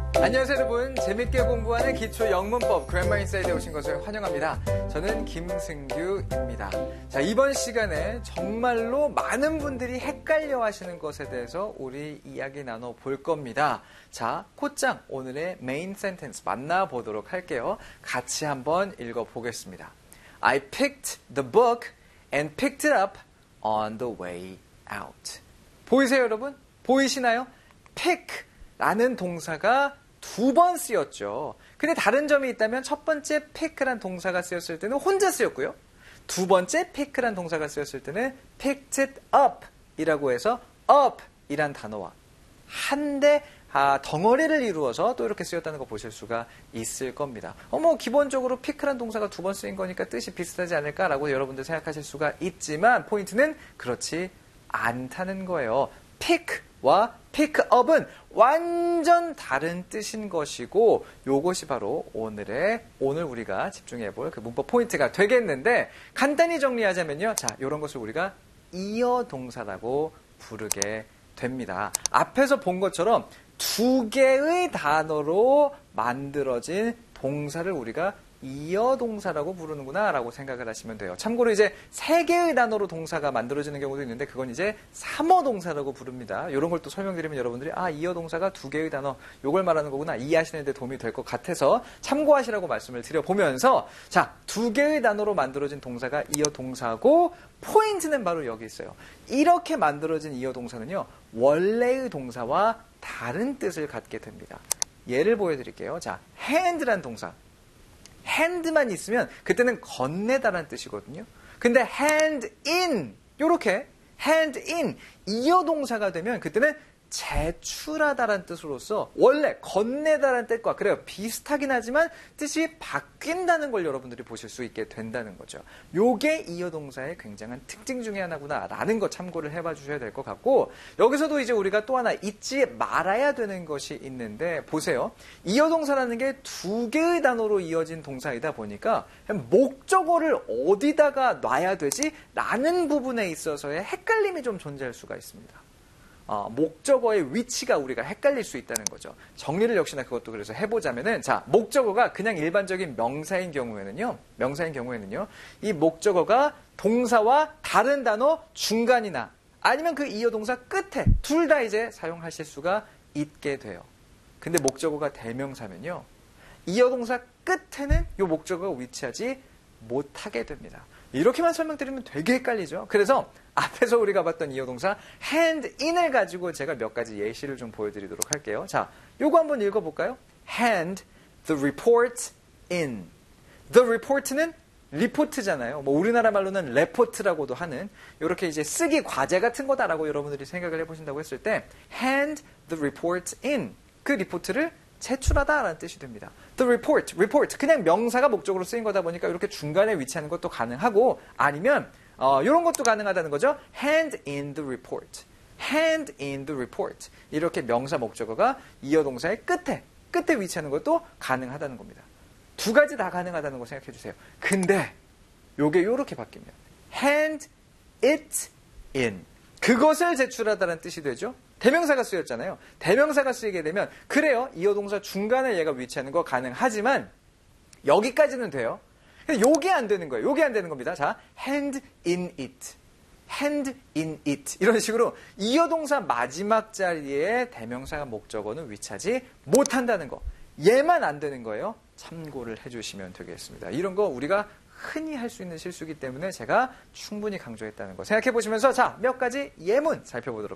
안녕하세요 여러분. 재밌게 공부하는 기초 영문법 그래머 인사이드에 오신 것을 환영합니다. 저는 김승규입니다. 자, 이번 시간에 정말로 많은 분들이 헷갈려 하시는 것에 대해서 우리 이야기 나눠볼 겁니다. 자, 곧장 오늘의 메인 센텐스 만나보도록 할게요. 같이 한번 읽어보겠습니다. I picked the book and picked it up on the way out. 보이세요 여러분? 보이시나요? pick 라는 동사가 두 번 쓰였죠. 근데 다른 점이 있다면 첫 번째 pick란 동사가 쓰였을 때는 혼자 쓰였고요. 두 번째 pick란 동사가 쓰였을 때는 picked it up 이라고 해서 up 이란 단어와 한데 덩어리를 이루어서 또 이렇게 쓰였다는 거 보실 수가 있을 겁니다. 기본적으로 pick란 동사가 두 번 쓰인 거니까 뜻이 비슷하지 않을까라고 여러분들 생각하실 수가 있지만 포인트는 그렇지 않다는 거예요. pick와 pickup은 완전 다른 뜻인 것이고 요것이 바로 오늘 우리가 집중해볼 그 문법 포인트가 되겠는데 간단히 정리하자면요. 자, 이런 것을 우리가 이어 동사라고 부르게 됩니다. 앞에서 본 것처럼 두 개의 단어로 만들어진 동사를 우리가 이어 동사라고 부르는구나 라고 생각을 하시면 돼요. 참고로 이제 세 개의 단어로 동사가 만들어지는 경우도 있는데 그건 이제 삼어 동사라고 부릅니다. 이런 걸 또 설명드리면 여러분들이 이어 동사가 두 개의 단어 요걸 말하는 거구나 이해하시는 데 도움이 될 것 같아서 참고하시라고 말씀을 드려보면서 자, 두 개의 단어로 만들어진 동사가 이어 동사고 포인트는 바로 여기 있어요. 이렇게 만들어진 이어 동사는요. 원래의 동사와 다른 뜻을 갖게 됩니다. 예를 보여드릴게요. 자, hand란 동사 hand만 있으면 그때는 건네다라는 뜻이거든요. 근데 hand in 요렇게 hand in 이어 동사가 되면 그때는 제출하다라는 뜻으로서 원래 건네다라는 뜻과 그래요. 비슷하긴 하지만 뜻이 바뀐다는 걸 여러분들이 보실 수 있게 된다는 거죠. 요게 이어 동사의 굉장한 특징 중에 하나구나 라는 거 참고를 해봐 주셔야 될 것 같고 여기서도 이제 우리가 또 하나 잊지 말아야 되는 것이 있는데 보세요. 이어 동사라는 게 두 개의 단어로 이어진 동사이다 보니까 목적어를 어디다가 놔야 되지? 라는 부분에 있어서의 헷갈림이 좀 존재할 수가 있습니다. 목적어의 위치가 우리가 헷갈릴 수 있다는 거죠. 정리를 역시나 그것도 그래서 해보자면은, 자, 목적어가 그냥 일반적인 명사인 경우에는요, 이 목적어가 동사와 다른 단어 중간이나 아니면 그 이어 동사 끝에 둘 다 이제 사용하실 수가 있게 돼요. 근데 목적어가 대명사면요, 이어 동사 끝에는 이 목적어가 위치하지 못하게 됩니다. 이렇게만 설명드리면 되게 헷갈리죠. 그래서 앞에서 우리가 봤던 이어 동사 hand in을 가지고 제가 몇 가지 예시를 좀 보여드리도록 할게요. 자, 요거 한번 읽어볼까요? hand the report in. the report는 리포트잖아요. 우리나라 말로는 레포트라고도 하는 이렇게 이제 쓰기 과제 같은 거다라고 여러분들이 생각을 해보신다고 했을 때 hand the report in. 그 리포트를 제출하다라는 뜻이 됩니다. The report 그냥 명사가 목적으로 쓰인 거다 보니까 이렇게 중간에 위치하는 것도 가능하고 아니면 이런 것도 가능하다는 거죠. hand in the report. hand in the report. 이렇게 명사 목적어가 이어 동사의 끝에 위치하는 것도 가능하다는 겁니다. 두 가지 다 가능하다는 거 생각해 주세요. 근데 요게 요렇게 바뀌면 hand it in. 그것을 제출하다는 뜻이 되죠. 대명사가 쓰였잖아요. 대명사가 쓰이게 되면 그래요. 이어 동사 중간에 얘가 위치하는 거 가능하지만 여기까지는 돼요. 근데 요게 안 되는 거예요. 요게 안 되는 겁니다. 자, hand in it. hand in it. 이런 식으로 이어 동사 마지막 자리에 대명사가 목적어는 위치하지 못한다는 거. 얘만 안 되는 거예요. 참고를 해주시면 되겠습니다. 이런 거 우리가 흔히 할 수 있는 실수이기 때문에 제가 충분히 강조했다는 거 생각해 보시면서 자, 몇 가지 예문 살펴보도록